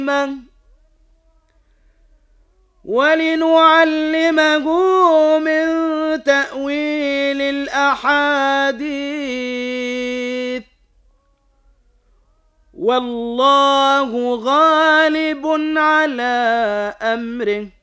ولنعلمه من تأويل الأحاديث والله غالب على أمره